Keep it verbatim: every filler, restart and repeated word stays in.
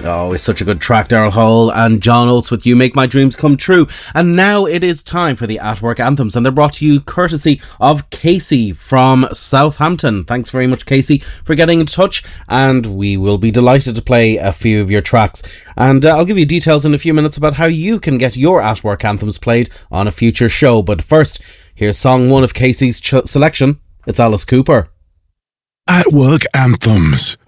Oh, it's such a good track, Daryl Hall and John Oates with You Make My Dreams Come True. And now it is time for the At Work Anthems, and they're brought to you courtesy of Casey from Southampton. Thanks very much, Casey, for getting in touch, and we will be delighted to play a few of your tracks. And uh, I'll give you details in a few minutes about how you can get your At Work Anthems played on a future show. But first, here's song one of Casey's ch- selection. It's Alice Cooper. At Work Anthems.